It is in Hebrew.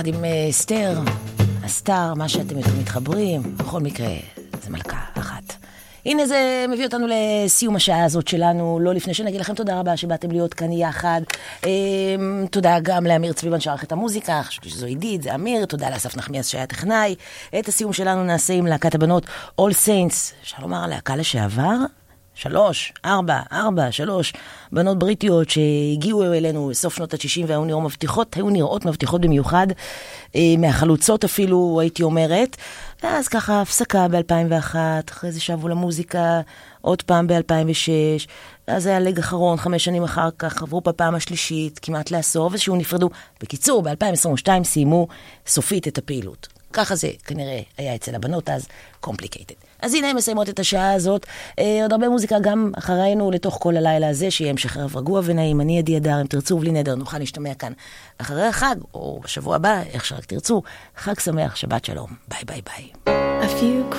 יחד עם סטר, הסטאר, מה שאתם יותר מתחברים, בכל מקרה, זה מלכה אחת. הנה זה מביא אותנו לסיום השעה הזאת שלנו, לא לפני שנגיד לכם תודה רבה שבאתם להיות כאן יחד. תודה גם לאמיר צביבן שערך את המוזיקה, חשבתי שזו עידית, זה אמיר, תודה לאסף נחמיאס שהיה טכנאי. את הסיום שלנו נעשה עם להקת הבנות All Saints, אפשר לומר הלהקה לשעבר? 3 בנות בריטיות שהגיעו אלינו סוף שנות ה-60 והיו נראות מבטיחות במיוחד, מהחלוצות אפילו הייתי אומרת. אז ככה הפסקה ב-2001, אחרי זה שבו למוזיקה עוד פעם ב-2006, אז היה לג אחרון, 5 שנים אחר כך עברו בפעם השלישית כמעט לעשור ושהוא נפרדו. בקיצור, ב-2022 סיימו סופית את הפעילות. ככה זה כנראה היה אצל הבנות אז complicated. אז הנה הם מסיימות את השעה הזאת. עוד הרבה מוזיקה גם אחרינו לתוך כל הלילה הזה, שיהיה המשך ערב רגוע ונעים. אני עדי אדר, אם תרצו בלי נדר נוכל להשתמע כאן אחרי החג או בשבוע הבא, איך שרק תרצו. חג שמח, שבת שלום, ביי ביי ביי.